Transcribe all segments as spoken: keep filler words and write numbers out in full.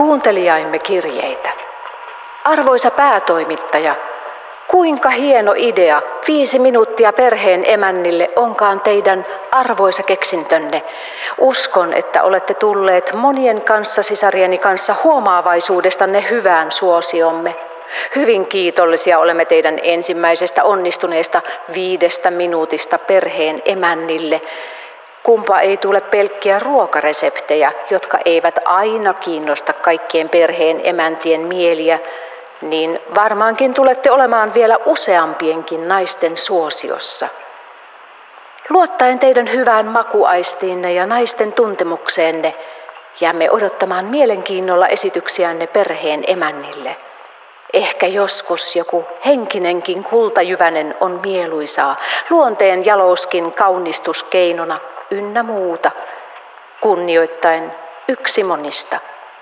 kuuntelijaimme kirjeitä. Arvoisa päätoimittaja, kuinka hieno idea viisi minuuttia perheen emännille onkaan teidän arvoisa keksintönne. Uskon, että olette tulleet monien kanssasisarieni kanssa huomaavaisuudestanne hyvään suosiomme. Hyvin kiitollisia olemme teidän ensimmäisestä onnistuneesta viidestä minuutista perheen emännille. Kumpa ei tule pelkkiä ruokareseptejä, jotka eivät aina kiinnosta kaikkien perheen emäntien mieliä, niin varmaankin tulette olemaan vielä useampienkin naisten suosiossa. Luottaen teidän hyvään makuaistiinne ja naisten tuntemukseenne, jäämme odottamaan mielenkiinnolla esityksiänne perheen emännille. Ehkä joskus joku henkinenkin kultajyvänen on mieluisaa, luonteen jalouskin kaunistuskeinona ynnä muuta, kunnioittaen yksi monista.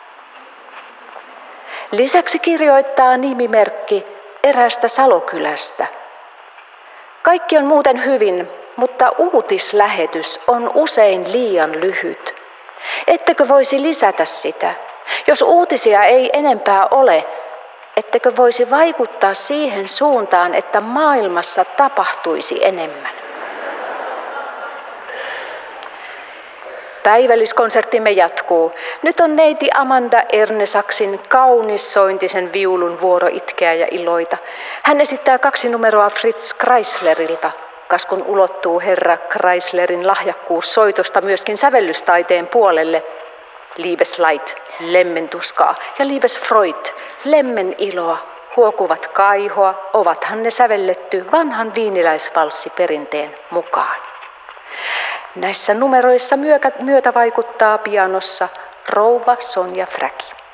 Lisäksi kirjoittaa nimimerkki erästä Salokylästä. Kaikki on muuten hyvin, mutta uutislähetys on usein liian lyhyt. Ettekö voisi lisätä sitä? Jos uutisia ei enempää ole, ettekö voisi vaikuttaa siihen suuntaan, että maailmassa tapahtuisi enemmän? Päivälliskonserttimme jatkuu. Nyt on neiti Amanda Ernesaksin kaunis sointisen viulun vuoro itkeä ja iloita. Hän esittää kaksi numeroa Fritz Kreislerilta. Kas kun ulottuu herra Kreislerin lahjakkuus soitosta myöskin sävellystaiteen puolelle. Liebesleid, lemmentuskaa, ja Liebesfreud, lemmen iloa, huokuvat kaihoa, ovathan ne sävelletty vanhan viiniläisvalssiperinteen mukaan. Näissä numeroissa myötä vaikuttaa pianossa rouva Sonja Fräki.